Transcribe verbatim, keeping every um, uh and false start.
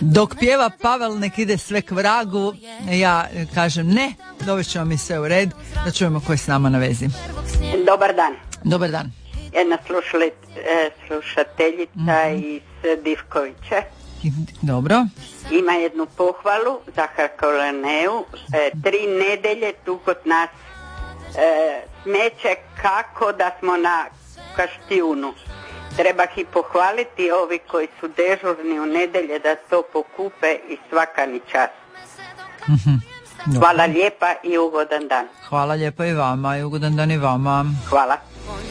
Dok pjeva Pavel nek ide sve k vragu, ja kažem ne, dovešćemo mi sve u red, da čujemo ko je s nama na vezi. Dobar dan. Dobar dan. Jedna slušali, slušateljica mm-hmm. iz Divkovića. Dobro. Ima jednu pohvalu za Herkulaneu. E, tri nedelje tu kod nas e, smeće kako da smo na Kaštijunu. Treba ih pohvaliti ovi koji su dežurni u nedelje da to pokupe i svakani čas. Mm-hmm. Hvala lijepa i ugodan dan. Hvala lijepa i vama i ugodan dan i vama. Hvala.